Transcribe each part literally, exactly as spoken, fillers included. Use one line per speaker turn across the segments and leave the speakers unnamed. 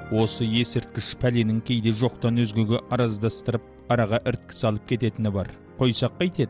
Осы есірткіш пәленің кейде жоқтан өзгеге араздастырып, араға ірткі салып кететіні бар. Қойсақ қайтеді?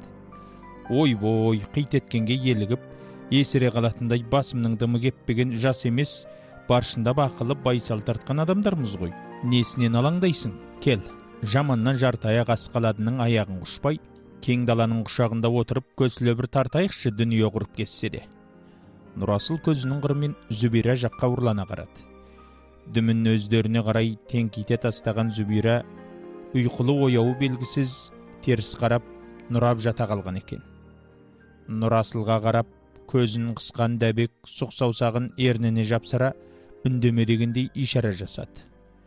Ой-бой, қитеткенге елігіп, есіре қалатындай басымның дымы кеппеген жас емес, баршында бақылып байсал тартқан адамдармыз ғой. Несінен алаңдайсың? Кел, жаманнан жартаяқ асқаладының аяғын құшпай, кең даланың құшағында отырып, көсілі бір тартайықшы дүние құрып кетсе де. Нұрасыл көзінің қырымен Зүбира жаққа ұрлана қарады. Дүмін өздеріне қарай теңкейте тастаған Зүбира, ұйқылы ояуы белгісіз теріс қарап, Нұрап жата қалған екен. Нұрасылға қарап, көзін қысқан дәбек сұқ саусағын ерніне жапсыра, үндеме дегендей ишара жасады.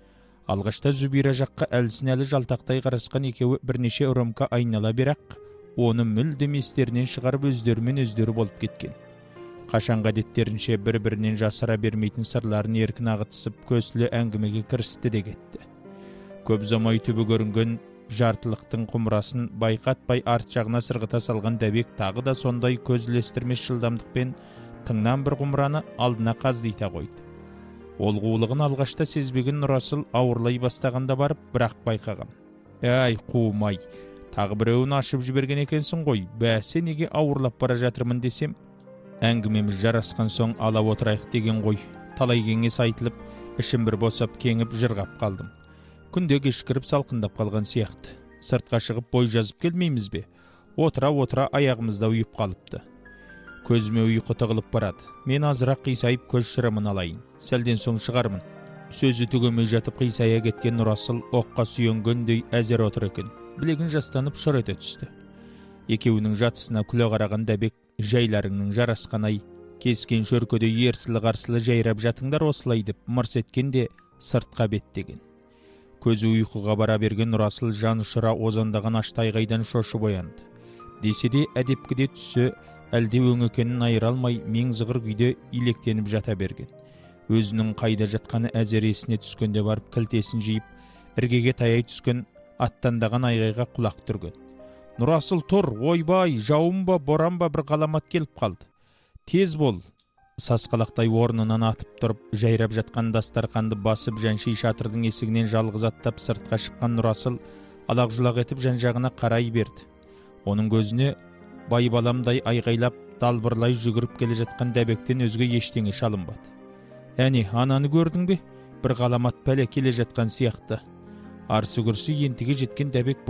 Алғашта Зүбира жаққа әлсін-әлі жалтақтай қарасқан екеуі бірнеше ұрымқа айнала берақ, оны мүлдем естерінен шығарып өздерімен өздері болып кеткен. Қашанға әдеттерінше бір-бірінен жасыра бермейтін сырларын еркін ағытысып, көсілі әңгімеге кірісті де кетті. Көп замай түбі көрінген жартылықтың құмырасын байқатпай арт жағына сырғыта салған дәбек тағы да сондай көзілестірмес жылдамдықпен тыңнан бір құмыраны алдына қаздита қойды. Ол қулығын алғашта сезбеген Нұрасыл ауырлай бастағанда барып, бірақ байқаған. Әй, қуым-ай, тағы біреуін ашып жіберген екенсің ғой, бәсе неге ауырлап бара жатырмын десем, әңгімеміз жарасқан соң ала отырайық деген ғой. Талай кеңес айтылып, ішім бір босап кеңіп жырғап қалдым. Күнде кешкіріп салқындап қалған сияқты. Сыртқа шығып бой жазып келмейміз бе? Отыра-отыра аяғымызда ұйып қалыпты. Көзіме ұйқы тығылып барады. Мен азырақ қисайып көз шырымын алайын. Сәлден соң шығармын. Сөзі түгемей жатып қисая кеткен Нұрасыл оққа сүйенгендей әзер отыр екен. Білегін жастанып шыр ете түсті. Екеуінің жатысына күле қараған дәбек, жайларыңның жарасқан-ай, кескен шөркөде ерсілі-қарсылы жайрап жатыңдар осылай деп мырс еткенде сыртқа беттеген. Көзі ұйқыға бара берген Нұрасыл жан ұшыра озандаған аштайғайдан шошып оянды. Десе де әдепкіде түсі әлде өңекенін айыра алмай мен зығыр күйде илектеніп жата берген. Өзінің қайда жатқаны әзер есіне түскенде барып кілтесін жиып, іргеге таяй түскен аттандаған айғайға құлақ түрген. Нұрасыл тұр, ойбай, жауын ба, боран ба бір ғаламат келіп қалды. Тез бол. Сасқалақтай орнынан атып тұрып, жайрап жатқан дастарқанды басып жанши шатырдың есігінен жалғыз аттап сыртқа шыққан Нұрасыл алақ-жұлақ етіп жан-жағына қарай берді. Оның көзіне бай баламдай айғайлап, далбырлай жүгіріп келе жатқан дәбектен өзге ештеңе шалынбады. Әне, ананы көрдің бе? Бір ғаламат пәле келе жатқан сияқты. Арсы-күрсі ентіге жеткен дәбек